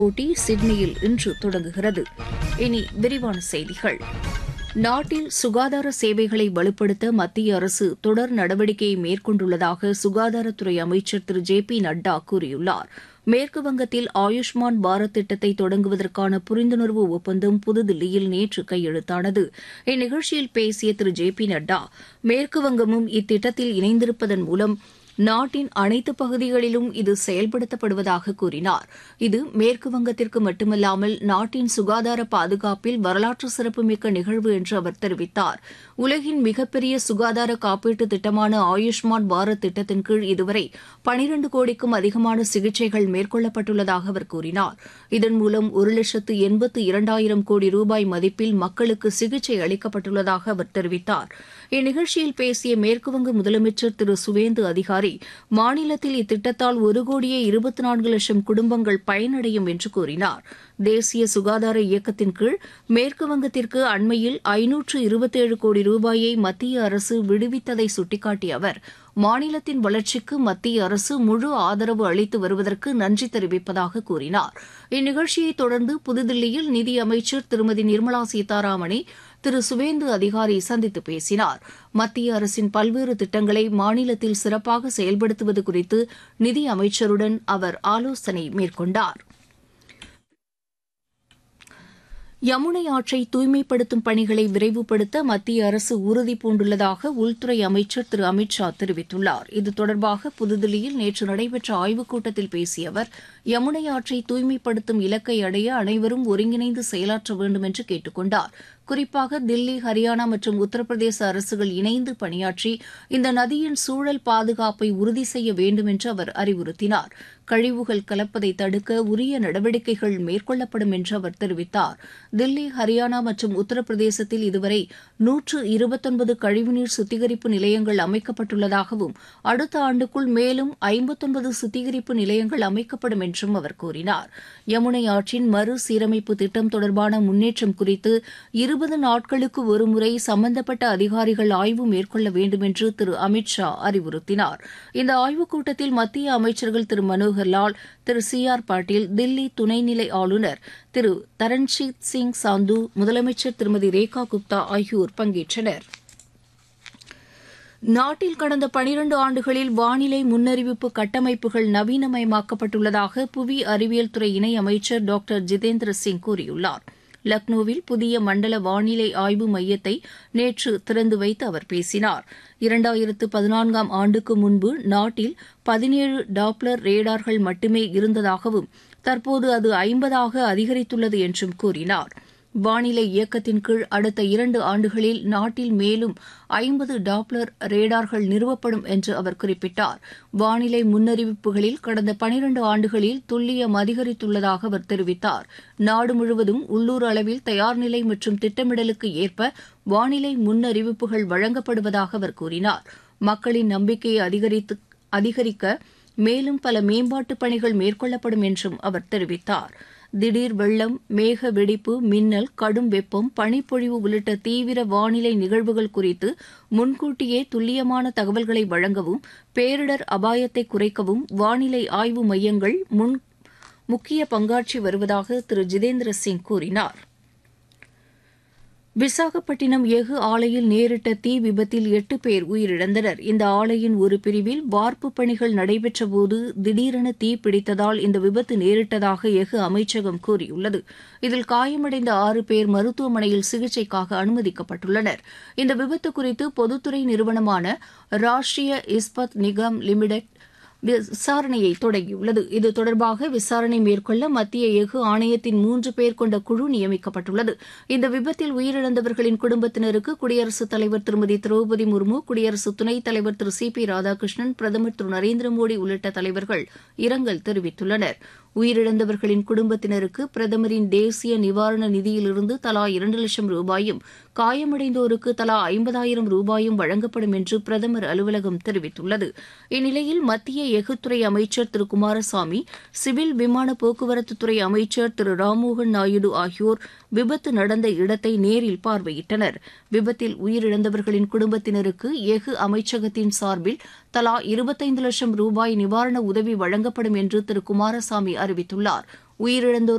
போட்டி சிட்னியில் இன்று தொடங்குகிறது. இனி விரிவான செய்திகள். நாட்டில் சுகாதார சேவைகளை வலுப்படுத்த மத்திய அரசு தொடர் நடவடிக்கையை மேற்கொண்டுள்ளதாக சுகாதாரத்துறை அமைச்சர் திரு ஜே பி நட்டா கூறியுள்ளார். மேற்குவங்கத்தில் ஆயுஷ்மான் பாரத் திட்டத்தை தொடங்குவதற்கான புரிந்துணர்வு ஒப்பந்தம் புதுதில்லியில் நேற்று கையெழுத்தானது. இந்நிகழ்ச்சியில் பேசிய திரு ஜே பி நட்டா, மேற்குவங்கமும் இத்திட்டத்தில் இணைந்திருப்பதன் மூலம் நாட்டின் அனைத்து பகுதிகளிலும் இது செயல்படுத்தப்படுவதாக கூறினார். இது மேற்குவங்கத்திற்கு மட்டுமல்லாமல் நாட்டின் சுகாதார பாதுகாப்பில் வரலாற்று சிறப்புமிக்க நிகழ்வு என்று அவர் தெரிவித்தார். உலகின் மிகப்பெரிய சுகாதார காப்பீட்டு திட்டமான ஆயுஷ்மான் பாரத் திட்டத்தின் கீழ் இதுவரை 12 கோடிக்கும் அதிகமான சிகிச்சைகள் மேற்கொள்ளப்பட்டுள்ளதாக அவர் கூறினார். இதன் மூலம் 1,82,000 கோடி ரூபாய் மதிப்பில் மக்களுக்கு சிகிச்சை அளிக்கப்பட்டுள்ளதாக அவர் தெரிவித்தார். இந்நிகழ்ச்சியில் பேசிய மேற்குவங்க முதலமைச்சர் திரு சுவேந்து அதிகாரி, மாநிலத்தில் இத்திட்டத்தால் 1,24,00,000 குடும்பங்கள் பயனடையும் என்று கூறினார். தேசிய சுகாதார இயக்கத்தின் கீழ் மேற்குவங்கத்திற்கு அண்மையில் 527 கோடி ரூபாயை மத்திய அரசு விடுவித்ததை சுட்டிக்காட்டிய அவர், மாநிலத்தின் வளர்ச்சிக்கு மத்திய அரசு முழு ஆதரவு அளித்து வருவதற்கு நன்றி தெரிவிப்பதாக கூறினார். இந்நிகழ்ச்சியை தொடர்ந்து புதுதில்லியில் நிதியமைச்சர் திருமதி நிர்மலா சீதாராமனை திரு சுவேந்து அதிகாரி சந்தித்து பேசினார். மத்திய அரசின் பல்வேறு திட்டங்களை மாநிலத்தில் சிறப்பாக செயல்படுத்துவது குறித்து நிதியமைச்சருடன் அவர் ஆலோசனை மேற்கொண்டார். யமுனை ஆற்றை தூய்மைப்படுத்தும் பணிகளை விரைவுபடுத்த மத்திய அரசு உறுதிபூண்டுள்ளதாக உள்துறை அமைச்சர் திரு அமித் ஷா தெரிவித்துள்ளார். இது தொடர்பாக புதுதில்லியில் நேற்று நடைபெற்ற ஆய்வுக் கூட்டத்தில் பேசிய அவர், யமுனை ஆற்றை தூய்மைப்படுத்தும் இலக்கை அடைய அனைவரும் ஒருங்கிணைந்து செயலாற்ற வேண்டும் என்று கேட்டுக் கொண்டார். குறிப்பாக தில்லி, ஹரியானா மற்றும் உத்தரப்பிரதேச அரசுகள் இணைந்து பணியாற்றி இந்த நதியின் சூழல் பாதுகாப்பை உறுதி செய்ய வேண்டும் என்று அவர் அறிவுறுத்தினார். கழிவுகள் கலப்பதை தடுக்க உரிய நடவடிக்கைகள் மேற்கொள்ளப்படும் என்று அவர் தெரிவித்தார். தில்லி, ஹரியானா மற்றும் உத்தரப்பிரதேசத்தில் இதுவரை 129 கழிவுநீர் சுத்திகரிப்பு நிலையங்கள் அமைக்கப்பட்டுள்ளதாகவும் அடுத்த ஆண்டுக்குள் மேலும் 59 சுத்திகரிப்பு நிலையங்கள் அமைக்கப்படும் என்றும் அவர் கூறினார். யமுனை ஆற்றின் மறுசீரமைப்பு திட்டம் தொடர்பான முன்னேற்றம் குறித்து 20 நாட்களுக்கு ஒருமுறை சம்பந்தப்பட்ட அதிகாரிகள் ஆய்வு மேற்கொள்ள வேண்டும் என்று திரு அமித் ஷா அறிவுறுத்தினார். இந்த ஆய்வுக் கூட்டத்தில் மத்திய அமைச்சர்கள் திரு மனோகர் லால், திரு சி ஆர் பாட்டீல், தில்லி துணைநிலை ஆளுநர் திரு தரண்ஜீத் சிங் சாந்து, முதலமைச்சர் திருமதி ரேகா குப்தா ஆகியோர் பங்கேற்றனர். நாட்டில் கடந்த 12 ஆண்டுகளில் வானிலை முன்னறிவிப்பு கட்டமைப்புகள் நவீனமயமாக்கப்பட்டுள்ளதாக புவி அறிவியல் துறை இணையமைச்சர் டாக்டர் ஜிதேந்திர சிங் கூறியுள்ளார். லக்னோவில் புதிய மண்டல வானிலை ஆய்வு மையத்தை நேற்று திறந்து வைத்து அவர் பேசினார். 2014ஆம் ஆண்டுக்கு முன்பு நாட்டில் 17 டாப்ளர் ரேடார்கள் மட்டுமே இருந்ததாகவும் தற்போது அது 50ஆக அதிகரித்துள்ளது என்றும் கூறினார். வானிலை இயக்கத்தின் கீழ் அடுத்த 2 ஆண்டுகளில் நாட்டில் மேலும் 50 டாப்ளர் ரேடார்கள் நிறுவப்படும் என்று அவர் குறிப்பிட்டார். வானிலை முன்னறிவிப்புகளில் கடந்த 12 ஆண்டுகளில் துல்லியம் அதிகரித்துள்ளதாக அவர் தெரிவித்தார். நாடு முழுவதும் உள்ளூர் அளவில் தயார்நிலை மற்றும் திட்டமிடலுக்கு ஏற்ப வானிலை முன்னறிவிப்புகள் வழங்கப்படுவதாக அவர் கூறினார். மக்களின் நம்பிக்கையை அதிகரிக்க மேலும் பல மேம்பாட்டுப் பணிகள் மேற்கொள்ளப்படும் என்றும் அவர் தெரிவித்தார். திடீர் வெள்ளம், மேக வெடிப்பு, மின்னல், கடும் வெப்பம், பனிப்பொழிவு உள்ளிட்ட தீவிர வானிலை நிகழ்வுகள் குறித்து முன்கூட்டியே துல்லியமான தகவல்களை வழங்கவும் பேரிடர் அபாயத்தை குறைக்கவும் வானிலை ஆய்வு மையங்கள் முக்கிய பங்காற்றி வருவதாக திரு ஜிதேந்திர சிங் கூறினார். விசாகப்பட்டினம் எஃகு ஆலையில் நேரிட்ட தீ விபத்தில் 8 பேர் உயிரிழந்தனர். இந்த ஆலையின் ஒரு பிரிவில் வார்ப்பு பணிகள் நடைபெற்றபோது திடீரென தீ பிடித்ததால் இந்த விபத்து நேரிட்டதாக எஃகு அமைச்சகம் கூறியுள்ளது. இதில் காயமடைந்த 6 பேர் மருத்துவமனையில் சிகிச்சைக்காக அனுமதிக்கப்பட்டுள்ளனர். இந்த விபத்து குறித்து பொதுத்துறை நிறுவனமான ராஷ்டிரிய இஸ்பத் நிகம் லிமிடெட் விசாரணையை தொடங்கியுள்ளது. இது தொடர்பாக விசாரணை மேற்கொள்ள மத்திய எஃகு ஆணையத்தின் 3 பேர் கொண்ட குழு நியமிக்கப்பட்டுள்ளது. இந்த விபத்தில் உயிரிழந்தவர்களின் குடும்பத்தினருக்கு குடியரசுத் தலைவர் திருமதி திரௌபதி முர்மு, குடியரசு துணைத் தலைவர் திரு சி பி ராதாகிருஷ்ணன், பிரதமர் திரு நரேந்திர மோடி உள்ளிட்ட தலைவர்கள் இரங்கல் தெரிவித்துள்ளனர். உயிரிழந்தவர்களின் குடும்பத்தினருக்கு பிரதமரின் தேசிய நிவாரண நிதியிலிருந்து தலா 2 லட்சம் ரூபாயும், காயமடைந்தோருக்கு தலா 50,000 ரூபாயும் வழங்கப்படும் என்று பிரதமர் அலுவலகம் தெரிவித்துள்ளது. இந்நிலையில் மத்திய எஃகுத்துறை அமைச்சர் திரு குமாரசாமி, சிவில் விமான போக்குவரத்துத்துறை அமைச்சர் திரு ராம்மோகன் நாயுடு ஆகியோர் விபத்து நடந்த இடத்தை நேரில் பார்வையிட்டனர். விபத்தில் உயிரிழந்தவர்களின் குடும்பத்தினருக்கு எஃகு அமைச்சகத்தின் சார்பில் தலா 25 லட்சம் ரூபாய் நிவாரண உதவி வழங்கப்படும் என்று திரு குமாரசாமி அறிவித்துள்ளார். உயிரிழந்தோர்